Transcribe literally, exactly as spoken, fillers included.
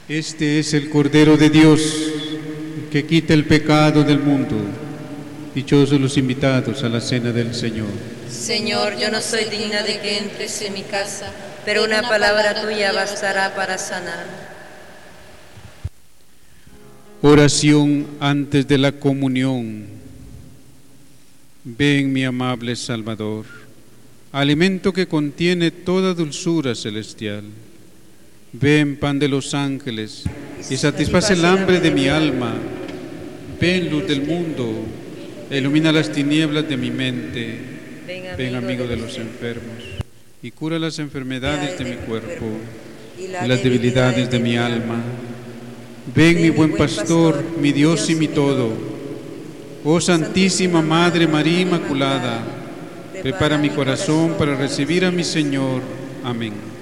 Este es el Cordero de Dios, que quita el pecado del mundo. Dichosos los invitados a la cena del Señor. Señor, yo no soy digna de que entres en mi casa, pero una palabra tuya bastará para sanar. Oración antes de la comunión. Ven, mi amable Salvador, alimento que contiene toda dulzura celestial. Ven, pan de los ángeles, y satisface el hambre de mi alma. Ven, luz del mundo, ilumina las tinieblas de mi mente. Ven, amigo de los enfermos, y cura las enfermedades de mi cuerpo y las debilidades de mi alma. Ven, mi buen pastor, mi Dios y mi todo. Oh Santísima Madre María Inmaculada, prepara mi corazón para recibir a mi Señor. Amén.